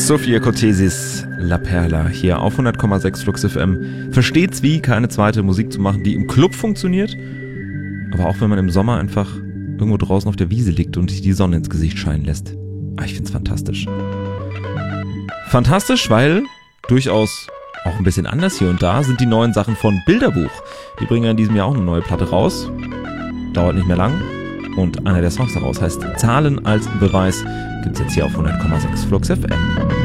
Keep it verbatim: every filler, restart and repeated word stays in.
Sophia Cortesis, La Perla, hier auf hundert Komma sechs Flux F M. Versteht's wie, keine zweite Musik zu machen, die im Club funktioniert, aber auch wenn man im Sommer einfach irgendwo draußen auf der Wiese liegt und sich die Sonne ins Gesicht scheinen lässt. Ah, ich find's fantastisch. Fantastisch, weil durchaus auch ein bisschen anders hier und da sind die neuen Sachen von Bilderbuch. Die bringen ja in diesem Jahr auch eine neue Platte raus. Dauert nicht mehr lang. Und einer der Songs daraus heißt Zahlen als Beweis. Gibt's jetzt hier auf hundert Komma sechs Flux F M.